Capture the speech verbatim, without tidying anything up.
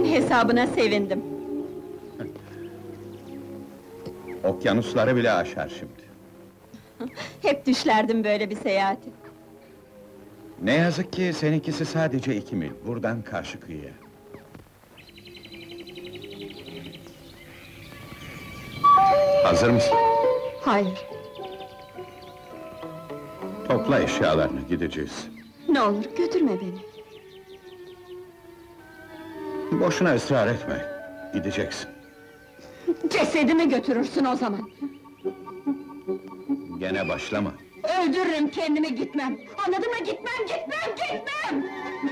Hesabına sevindim. Okyanusları bile aşar şimdi. Hep düşlerdim böyle bir seyahati. Ne yazık ki seninkisi sadece iki mil, buradan karşı kıyıya. Hazır mısın? Hayır, Topla eşyalarını, gideceğiz. ne olur götürme beni. Boşuna ısrar etme, gideceksin. Cesedimi götürürsün o zaman. Gene başlama. Öldürürüm kendimi, gitmem! Anladın mı? Gitmem, gitmem, gitmem!